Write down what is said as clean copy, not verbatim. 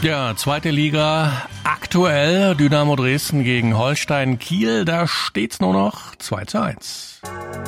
Ja, zweite Liga, aktuell Dynamo Dresden gegen Holstein Kiel, da steht's nur noch 2:1.